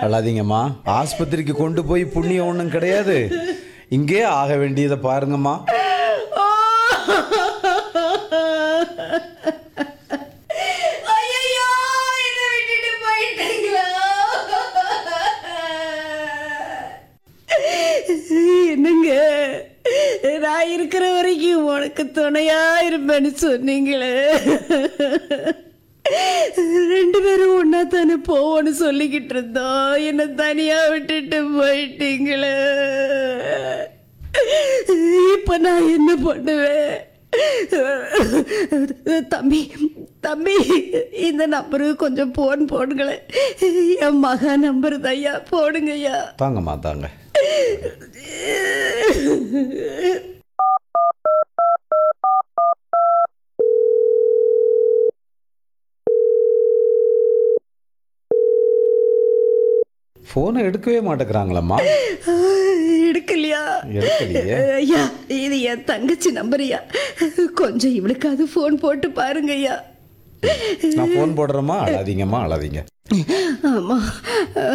அழாதீங்கம்மா. ஆஸ்பத்திரிக்கு கொண்டு போய் புண்ணியம் ஒன்றும் கிடையாது. இங்கே ஆக வேண்டியதை பாருங்கம்மா. ஐயையோ, என்னை விட்டுட்டு போயிட்டீங்களா? என்னங்க, நான் இருக்கிற வரைக்கும் உனக்கு துணையா இருப்பேன்னு சொன்னீங்களே. 2 பேரும் ஒன்னா தானே போவோன்னு சொல்லிக்கிட்டு இருந்தோம். என்ன தனியா விட்டுட்டு போயிட்டீங்களே. இப்ப நான் என்ன பண்ணுவேன்? தம்பி தம்பி, இந்த நம்பருக்கு கொஞ்சம் போன் போடுங்களேன். என் மகா நம்பர் தையா, போடுங்க ஐயா. தாங்கம்மா தாங்க. போனை எடுக்கவே மாட்டேங்கிறாங்களம்மா. எடுக்கலையா? எடுக்கலையே. ஐயா, இது என் தங்கச்சி நம்பர் ஐயா. கொஞ்சம் இவளுக்காவது போன் போட்டு பாருங்க ஐயா. நான் போன் போடுறேம்மா. அழாதீங்கம்மா, அழாதீங்க. ஆமா.